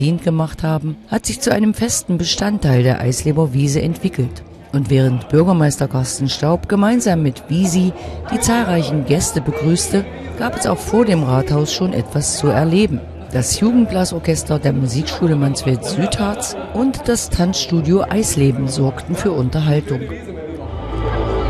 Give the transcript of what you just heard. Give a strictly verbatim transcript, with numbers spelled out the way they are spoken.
verdient gemacht haben, hat sich zu einem festen Bestandteil der Eisleber Wiese entwickelt. Und während Bürgermeister Carsten Staub gemeinsam mit Wiesi die zahlreichen Gäste begrüßte, gab es auch vor dem Rathaus schon etwas zu erleben. Das Jugendblasorchester der Musikschule Mansfeld Südharz und das Tanzstudio Eisleben sorgten für Unterhaltung.